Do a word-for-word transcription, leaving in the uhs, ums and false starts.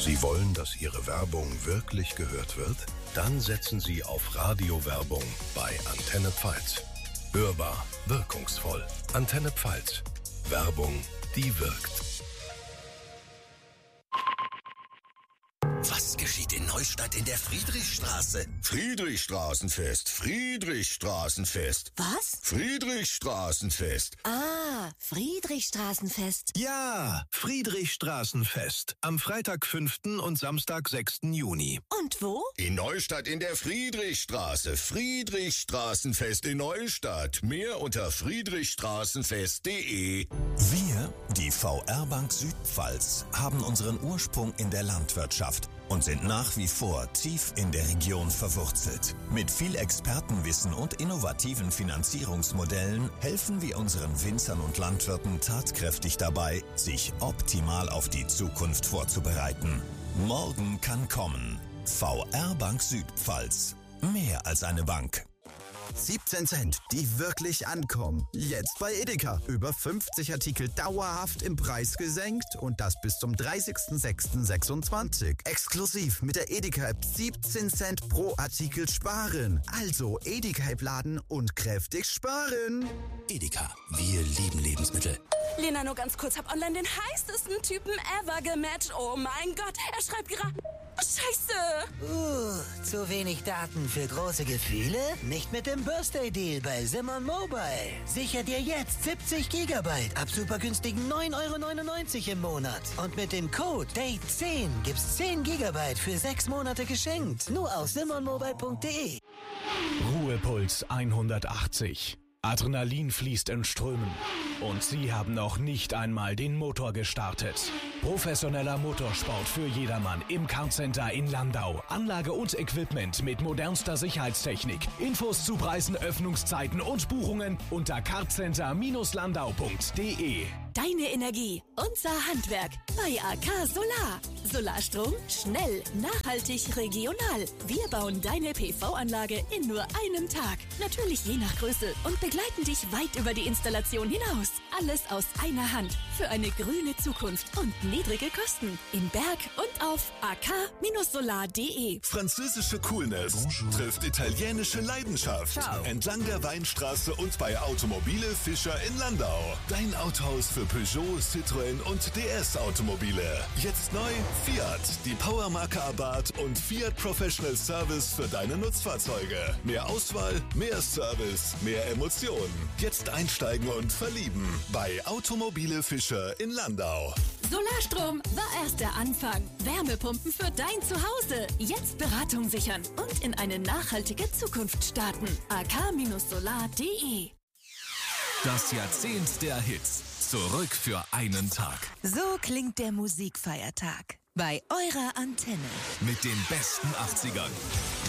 Sie wollen, dass Ihre Werbung wirklich gehört wird? Dann setzen Sie auf Radiowerbung bei Antenne Pfalz. Hörbar, wirkungsvoll. Antenne Pfalz. Werbung, die wirkt. Was geschieht in Neustadt in der Friedrichstraße? Friedrichstraßenfest, Friedrichstraßenfest. Was? Friedrichstraßenfest. Ah, Friedrichstraßenfest. Ja, Friedrichstraßenfest. Am Freitag, fünften und Samstag, sechsten Juni. Und wo? In Neustadt in der Friedrichstraße. Friedrichstraßenfest in Neustadt. Mehr unter friedrichstraßenfest punkt de. Wir, die V R Bank Südpfalz, haben unseren Ursprung in der Landwirtschaft und sind nach wie vor tief in der Region verwurzelt. Mit viel Expertenwissen und innovativen Finanzierungsmodellen helfen wir unseren Winzern und Landwirten tatkräftig dabei, sich optimal auf die Zukunft vorzubereiten. Morgen kann kommen. V R Bank Südpfalz. Mehr als eine Bank. siebzehn Cent, die wirklich ankommen. Jetzt bei Edeka. Über fünfzig Artikel dauerhaft im Preis gesenkt und das bis zum dreißigsten sechsten sechsundzwanzig. Exklusiv mit der Edeka-App siebzehn Cent pro Artikel sparen. Also Edeka-App laden und kräftig sparen. Edeka, wir lieben Lebensmittel. Lena, nur ganz kurz, hab online den heißesten Typen ever gematcht. Oh mein Gott, er schreibt gerade... Scheiße! Uh, zu wenig Daten für große Gefühle? Nicht mit dem Birthday-Deal bei Simon Mobile. Sicher dir jetzt siebzig Gigabyte ab super günstigen neun Euro neunundneunzig im Monat. Und mit dem Code Date zehn gibt's zehn Gigabyte für sechs Monate geschenkt. Nur auf simon mobile punkt de. Ruhepuls hundertachtzig. Adrenalin fließt in Strömen. Und Sie haben noch nicht einmal den Motor gestartet. Professioneller Motorsport für jedermann im Kartcenter in Landau. Anlage und Equipment mit modernster Sicherheitstechnik. Infos zu Preisen, Öffnungszeiten und Buchungen unter kartcenter landau punkt de. Deine Energie, unser Handwerk bei A K Solar. Solarstrom, schnell, nachhaltig, regional. Wir bauen deine P V-Anlage in nur einem Tag. Natürlich je nach Größe und begleiten dich weit über die Installation hinaus. Alles aus einer Hand für eine grüne Zukunft und niedrige Kosten. In Berg und auf a k solar punkt de. Französische Coolness Bonjour. Trifft italienische Leidenschaft. Ciao. Entlang der Weinstraße und bei Automobile Fischer in Landau. Dein Autohaus für Peugeot, Citroën und D S-Automobile. Jetzt neu Fiat, die Powermarke Abarth und Fiat Professional Service für deine Nutzfahrzeuge. Mehr Auswahl, mehr Service, mehr Emotionen. Jetzt einsteigen und verlieben bei Automobile Fischer in Landau. Solarstrom war erst der Anfang. Wärmepumpen für dein Zuhause. Jetzt Beratung sichern und in eine nachhaltige Zukunft starten. a k solar punkt de. Das Jahrzehnt der Hits. Zurück für einen Tag. So klingt der Musikfeiertag bei eurer Antenne. Mit den besten achtzigern.